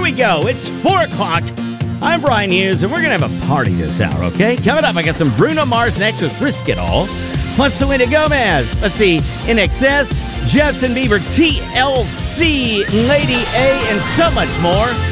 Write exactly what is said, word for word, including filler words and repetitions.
we go. It's four o'clock. I'm Brian Hughes, and we're going to have a party this hour, okay? Coming up, I got some Bruno Mars next with Brisket All, plus Selena Gomez. Let's see, In Excess, Justin Bieber, T L C, Lady A, and so much more.